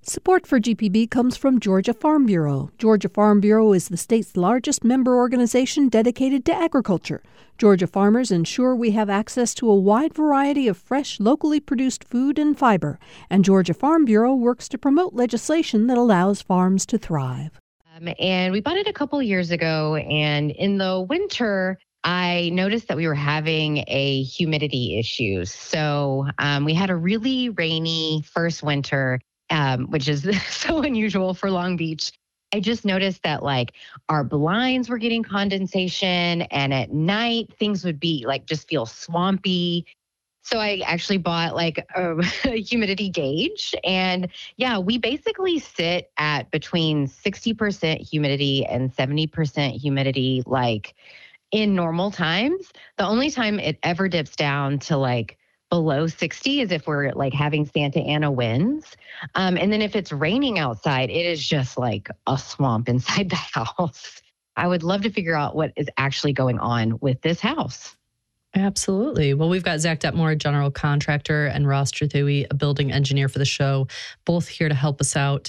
Support for GPB comes from Georgia Farm Bureau. Georgia Farm Bureau is the state's largest member organization dedicated to agriculture. Georgia farmers ensure we have access to a wide variety of fresh, locally produced food and fiber. And Georgia Farm Bureau works to promote legislation that allows farms to thrive. And we bought it a couple years ago, and in the winter, I noticed that we were having a humidity issue. So we had a really rainy first winter, which is so unusual for Long Beach. I just noticed that our blinds were getting condensation, and at night things would be just feel swampy. So I actually bought a humidity gauge, and we basically sit at between 60% humidity and 70% humidity in normal times. The only time it ever dips down to below 60 is if we're having Santa Ana winds. And then if it's raining outside, it is just like a swamp inside the house. I would love to figure out what is actually going on with this house. Absolutely. Well, we've got Zach Detmore, general contractor, and Ross Truthui, a building engineer for the show, both here to help us out.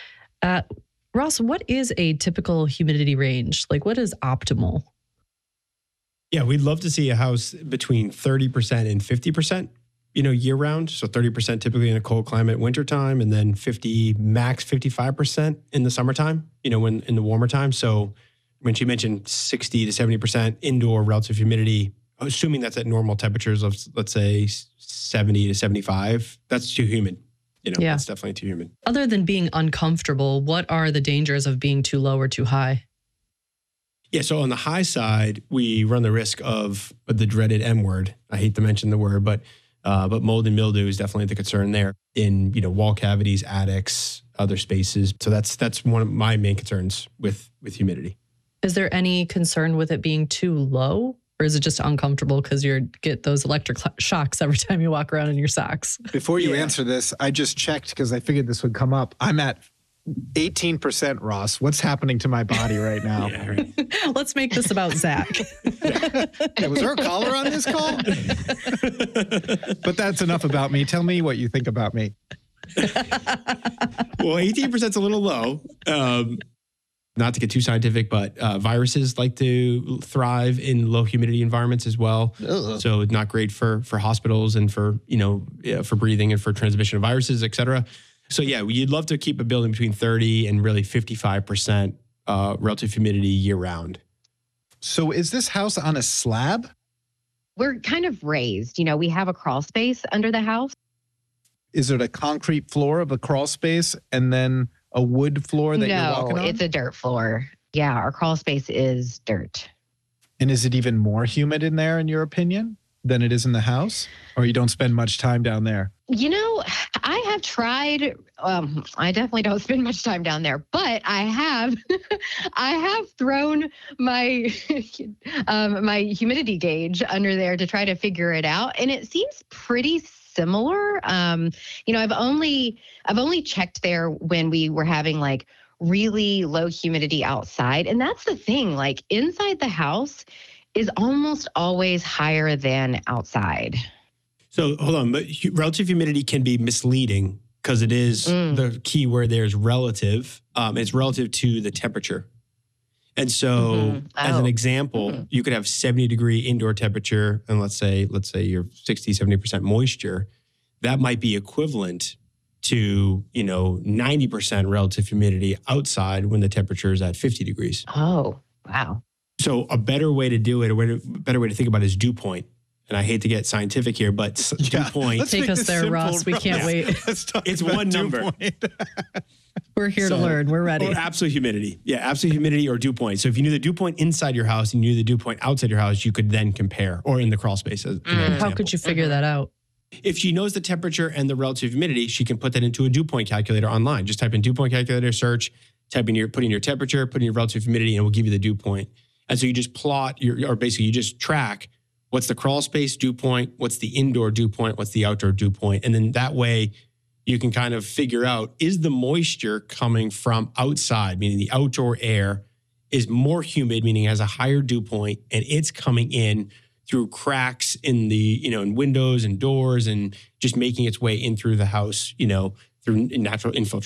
Ross, what is a typical humidity range? What is optimal? Yeah, we'd love to see a house between 30% and 50%, year round. So 30% typically in a cold climate, wintertime, and then max 55% in the summertime, when in the warmer time. So when she mentioned 60 to 70% indoor relative humidity, assuming that's at normal temperatures of, let's say, 70 to 75, that's too humid. That's definitely too humid. Other than being uncomfortable, what are the dangers of being too low or too high? Yeah, so on the high side, we run the risk of the dreaded M word. I hate to mention the word, but mold and mildew is definitely the concern there in wall cavities, attics, other spaces. So that's one of my main concerns with humidity. Is there any concern with it being too low? Or is it just uncomfortable because you get those electric shocks every time you walk around in your socks? Before you answer this, I just checked because I figured this would come up. I'm at 18%, Ross. What's happening to my body right now? Yeah, right. Let's make this about Zach. Yeah, was there a caller on this call? But that's enough about me. Tell me what you think about me. Well, 18% is a little low. Not to get too scientific, but viruses like to thrive in low humidity environments as well. Ugh. So it's not great for hospitals and for breathing and for transmission of viruses, et cetera. So you'd love to keep a building between 30 and really 55% relative humidity year round. So is this house on a slab? We're kind of raised. We have a crawl space under the house. Is it a concrete floor of a crawl space and then a wood floor that you're walking on? No, it's a dirt floor. Yeah, our crawl space is dirt. And is it even more humid in there, in your opinion, than it is in the house? Or you don't spend much time down there? I have tried. I definitely don't spend much time down there, but I have thrown my my humidity gauge under there to try to figure it out, and it seems pretty similar. I've only checked there when we were having really low humidity outside, and that's the thing. Inside the house is almost always higher than outside. So hold on, but relative humidity can be misleading because it is the key where there's relative. It's relative to the temperature. And so as an example, you could have 70-degree indoor temperature and let's say you're 60, 70% moisture. That might be equivalent to, 90% relative humidity outside when the temperature is at 50 degrees. Oh, wow. So a better way to do it, a better way to think about it is dew point. And I hate to get scientific here, but dew point. Take us there, Ross. We can't wait. It's one number. We're here to learn. We're ready. Or absolute humidity. Yeah, absolute humidity or dew point. So if you knew the dew point inside your house and you knew the dew point outside your house, you could then compare, or in the crawl space. How could you figure that out? If she knows the temperature and the relative humidity, she can put that into a dew point calculator online. Just type in dew point calculator, search, put in your temperature, put in your relative humidity, and it will give you the dew point. And so you just plot you just track what's the crawl space dew point, what's the indoor dew point, what's the outdoor dew point. And then that way you can kind of figure out, is the moisture coming from outside, meaning the outdoor air is more humid, meaning it has a higher dew point, and it's coming in through cracks in the, in windows and doors and just making its way in through the house, through natural infiltration.